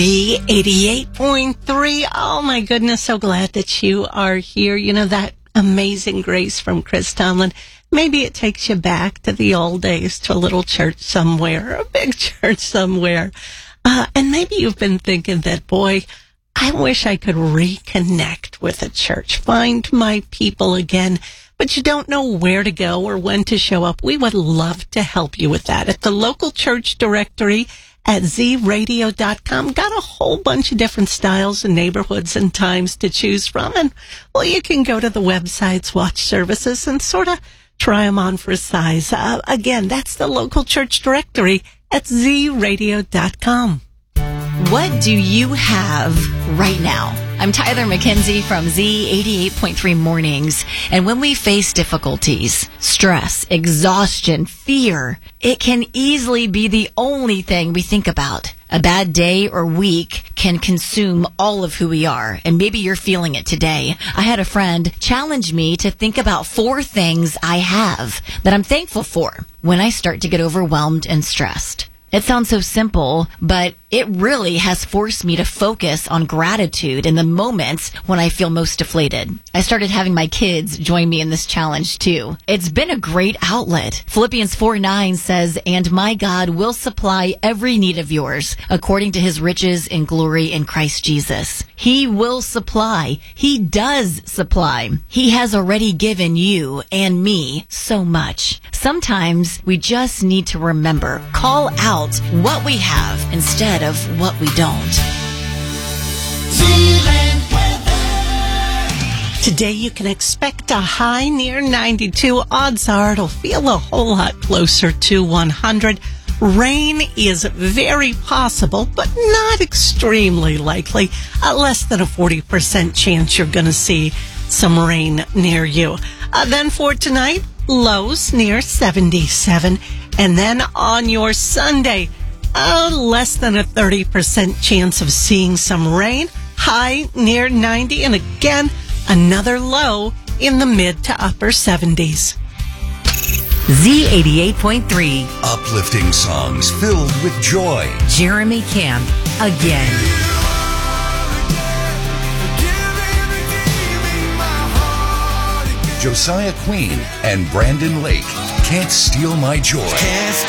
88.3. Oh my goodness, so glad that you are here. You know, that Amazing Grace from Chris Tomlin. Maybe it takes you back to the old days, to a little church somewhere, a big church somewhere. And maybe you've been thinking that, boy, I wish I could reconnect with a church, find my people again, but you don't know where to go or when to show up. We would love to help you with that. At the local church directory at zradio.com, got a whole bunch of different styles and neighborhoods and times to choose from. And, well, you can go to the websites, watch services, and sort of try them on for size. Again, that's the local church directory at zradio.com. What do you have right now? I'm Tyler McKenzie from Z88.3 Mornings. And when we face difficulties, stress, exhaustion, fear, it can easily be the only thing we think about. A bad day or week can consume all of who we are. And maybe you're feeling it today. I had a friend challenge me to think about 4 things I have that I'm thankful for when I start to get overwhelmed and stressed. It sounds so simple, but it really has forced me to focus on gratitude in the moments when I feel most deflated. I started having my kids join me in this challenge too. It's been a great outlet. Philippians 4:9 says, "And my God will supply every need of yours according to his riches in glory in Christ Jesus." He will supply. He does supply. He has already given you and me so much. Sometimes we just need to remember, call out what we have instead of what we don't. Today you can expect a high near 92. Odds are it'll feel a whole lot closer to 100. Rain is very possible, but not extremely likely. Less than a 40% chance you're going to see some rain near you. Then for tonight, lows near 77. And then on your Sunday, less than a 30% chance of seeing some rain. High near 90. And again, another low in the mid to upper 70s. Z88.3. Uplifting songs filled with joy. Jeremy Camp, again. Josiah Queen and Brandon Lake, Can't Steal My Joy. Can't